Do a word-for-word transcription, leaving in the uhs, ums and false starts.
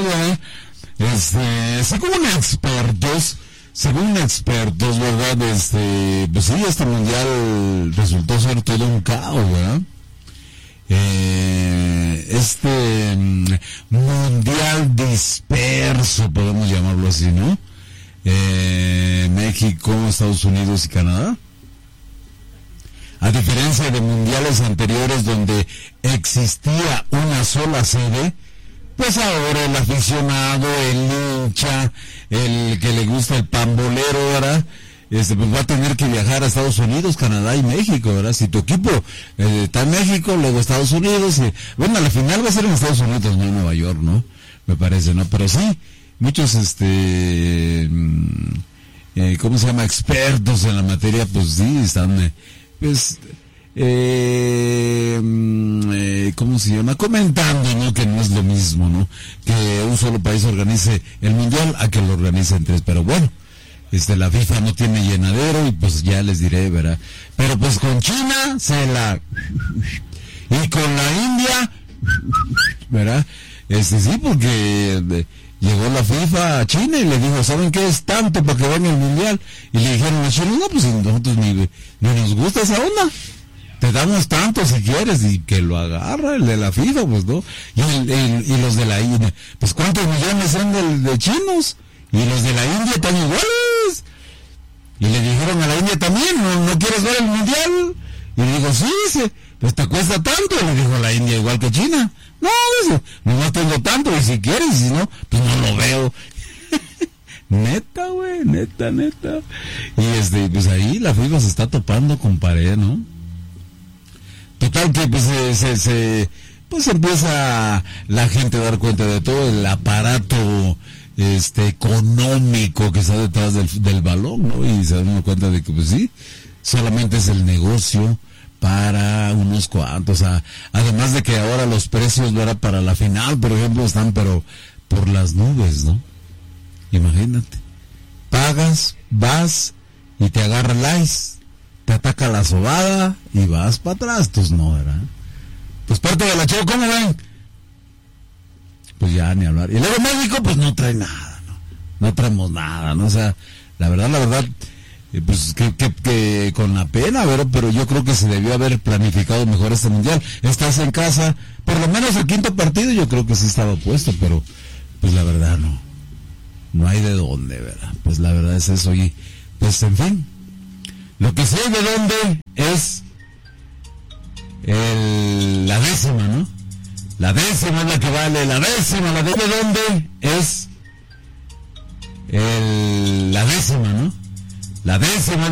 ¿verdad? Este, según expertos, según expertos, ¿verdad? Este, pues sí, este mundial resultó ser todo un caos, ¿verdad? Eh, este mundial disperso, podemos llamarlo así, ¿no? Eh, México, Estados Unidos y Canadá. A diferencia de mundiales anteriores donde existía una sola sede, pues ahora el aficionado, el hincha, el que le gusta el pambolero, ¿verdad? Este, pues va a tener que viajar a Estados Unidos, Canadá y México, ¿verdad? Si tu equipo eh, está en México, luego Estados Unidos, y, bueno, la final va a ser en Estados Unidos, no en Nueva York, ¿no? Me parece, ¿no? Pero sí, muchos, este, eh, ¿cómo se llama? Expertos en la materia, pues sí, están, eh, pues, eh, eh, ¿cómo se llama? Comentando, ¿no? Que no es lo mismo, ¿no? Que un solo país organice el mundial a que lo organicen tres, pero bueno, este, la FIFA no tiene llenadero y pues ya les diré, ¿verdad? Pero pues con China se la, y con la India, ¿verdad? Este, sí, porque de, llegó la FIFA a China y le dijo, ¿saben qué es tanto para que vayan al mundial? Y le dijeron a China, no, pues nosotros ni, ni nos gusta esa onda. Te damos tanto si quieres, y que lo agarra el de la FIFA, pues, ¿no? Y, el, el, y los de la India, pues, ¿cuántos millones son de, de chinos? Y los de la India están iguales. Y le dijeron a la India también, ¿no, no quieres ver el mundial? Y le digo, sí, dice, pues te cuesta tanto. Y le dijo la India, igual que China. No, dice, no tengo tanto, y si quieres, y si no, pues no lo veo. Neta, güey, neta, neta. Y este, pues ahí la FIFA se está topando con pared, ¿no? Total que pues se, se, se pues empieza la gente a dar cuenta de todo el aparato este económico que está detrás del, del balón, ¿no? Y se dan cuenta de que pues sí, solamente es el negocio para unos cuantos, o sea, además de que ahora los precios, ¿verdad? Para la final, por ejemplo, están pero por las nubes, ¿no? Imagínate, pagas, vas y te agarra el ice, te ataca la sobada y vas para atrás, pues no, ¿verdad? Pues parte de la Chavo, ¿cómo ven? Pues ya ni hablar. Y luego México, pues no trae nada, ¿no? No traemos nada, ¿no? O sea, la verdad, la verdad, eh, pues que, que, que con la pena, ¿verdad? Pero yo creo que se debió haber planificado mejor este mundial. Estás en casa, por lo menos el quinto partido yo creo que sí estaba puesto, pero pues la verdad no. No hay de dónde, ¿verdad? Pues la verdad es eso. Y pues en fin, lo que sí hay de dónde es el, la décima, ¿no? La décima es la que vale, la décima, la de dónde es el, la décima, ¿no? La décima